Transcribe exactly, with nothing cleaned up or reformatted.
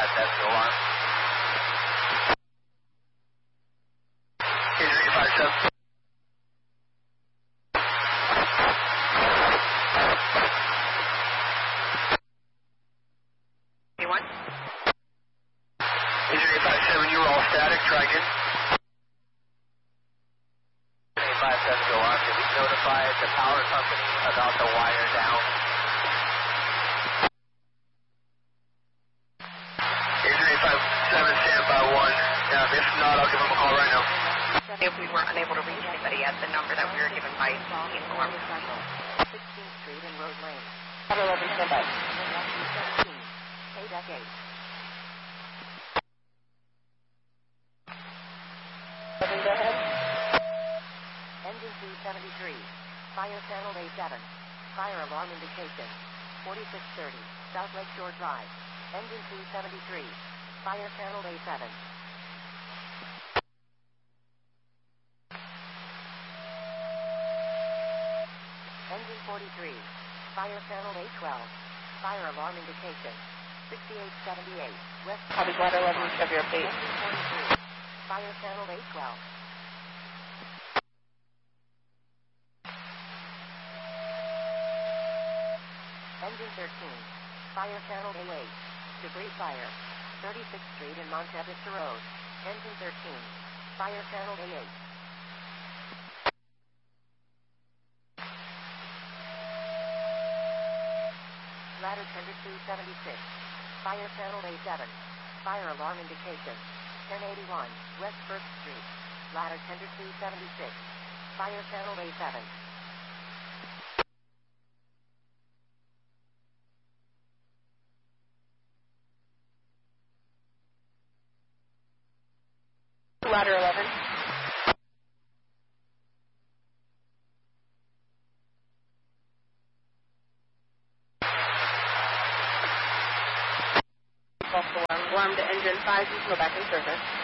five, that's the alarm. Injury five seven. Anyone? Injury five seven, you were all static, try again. Injury five seven, go on. Did we notify the power company about the wire down? Injury five seven, stand by one. Yeah, if not, I'll give them a call right now. If we were unable to reach anybody at the number that we were given by Team Alarm. sixteenth Street and Road Lane. eleven, stand by. seventeen. A deck eight. Go ahead. Engine two seventy-three. Fire channel A seven. Fire alarm indication. forty-six thirty. South Lakeshore Drive. Engine two seventy-three. Fire channel A seven. Engine forty-three. Fire channel A twelve. Fire alarm indication. sixty-eight seventy-eight. West. Copy, Ladder eleven, of your base. Engine forty-three. Fire channel A twelve. Engine thirteen. Fire channel A eight. Debris fire. thirty-sixth Street and Montez Vista Road. Engine thirteen. Fire channel A eight. Ladder tender two seventy-six. Fire channel A seven. Fire alarm indication. ten eighty-one. West first Street. Ladder tender two seventy-six. Fire channel A seven. Ladder eleven. False alarm. Alarm to engine five, you can go back in service.